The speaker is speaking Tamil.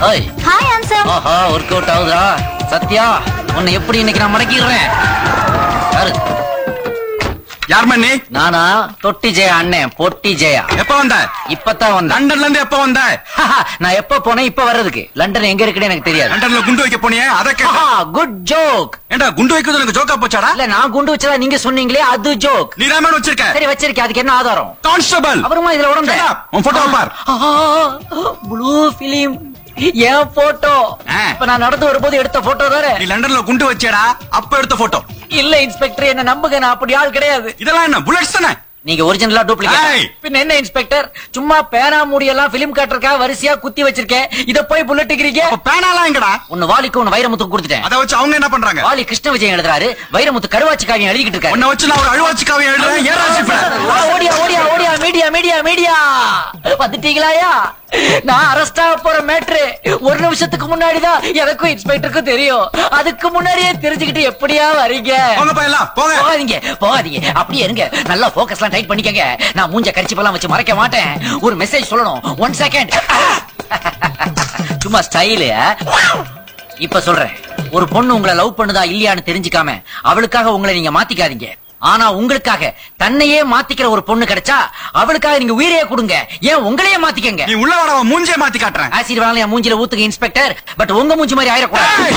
Hi hi answer. ஆஹா ஒர்க் அவுட் ஆகுதா சத்யா உன்னை எப்படி இன்னைக்கு நான் மடக்கிடுறேன் யாரு யார் மண்ணி? நானா தொட்டி ஜெயா அண்ணன் பொட்டி ஜெயா எப்ப வந்த? இப்பதான் வந்தேன் லண்டன்ல இருந்து எப்ப வந்த? நான் எப்ப போனேன் இப்ப வர்றதுக்கு லண்டன் எங்க இருக்குன்னு எனக்கு தெரியாது லண்டன்ல குண்டு வைக்க போனியே அத கேட்ட. குட் ஜோக் ஏண்டா குண்டு வைக்கிறது எனக்கு ஜோக்கா போச்சாடா? இல்ல நான் குண்டு வச்சதா நீங்க சொன்னீங்களே அது ஜோக் நீ ராமன் வச்சிருக்க. சரி வச்சிருக்கேன் அதுக்கு என்ன ஆதாரம் கான்ஸ்டபிள் அப்புறமா இதுல உடம்பு உன் போட்டோ பார். ப்ளூ பிலிம் என் போட்டோ இப்ப நான் நடந்து வரும்போது எடுத்த போட்டோ தானே நீ லண்டன்ல குண்டு வச்சேடா அப்ப எடுத்த போட்டோ. இல்ல இன்ஸ்பெக்டர் என்ன நம்புங்க நான் அப்படி ஆள் கிடையாது இதெல்லாம் என்ன புல்லட்ஸ் தானே? நீங்க ஒரிஜினலா ஏய். டூப்ளிகேட் பின்ன என்ன இன்ஸ்பெக்டர் சும்மா பேனா மூடி எல்லாம் பிலிம் காட்டுறக்கா வரிசையா குத்தி வச்சிருக்கேன் இத போய் புல்லட்டுக்கிறீங்க அப்ப பேனாலாம் எங்கடா? ஒன்னு வாலிக்கு ஒன்னு வைரமுத்து கொடுத்துட்டேன் அத வச்சு அவங்க என்ன பண்றாங்க? வாலி கிருஷ்ண விஜயன் எழுதுறாரு வைரமுத்து கருவாச்சி காவியம் எழுதிக்கிட்டு இருக்காரு உன்னை வச்சு நான் ஒரு அழுவாச்சி காவியம் எழுதுறேன். ஏறாசி ஓடியா ஓடியா ஓடியா மீடியா மீடியா மீடியா வந்துட்டீங்களாயா நான் அரெஸ்ட் ஆக போற மேட்ரு ஒரு நிமிஷத்துக்கு முன்னாடிதான் எனக்கும் இன்ஸ்பெக்டருக்கும் தெரியும் அதுக்கு முன்னாடியே தெரிஞ்சுக்கிட்டு எப்படியா வரீங்க போங்க போயலாம் போங்க. போகாதீங்க போகாதீங்க அப்படியே இருங்க நல்லா போக்கஸ் எல்லாம் டைட் பண்ணிக்கங்க நான் மூஞ்ச கரிச்சிப்பெல்லாம் வச்சு மறைக்க மாட்டேன் ஒரு மெசேஜ் சொல்லணும் 1 செகண்ட் சும்மா ஸ்டைலு இப்ப சொல்றேன் ஒரு பொண்ணு உங்களை லவ் பண்ணுதா இல்லையான்னு தெரிஞ்சுக்காம அவளுக்காக உங்களை நீங்க மாத்திக்காதீங்க ஆனா உங்களுக்காக தன்னையே மாத்திக்கிற ஒரு பொண்ணு கிடைச்சா அவளுக்காக நீங்க உயிரையே கொடுங்க ஏன் உங்களையே மாத்திக்கங்க நீ உள்ள வர மூஞ்சே மாத்தி காட்டுறேன். ஆசிரியர் என் மூஞ்சில ஊத்துங்க இன்ஸ்பெக்டர் பட் உங்க மூஞ்சி மாதிரி ஆயிடக்கூடாது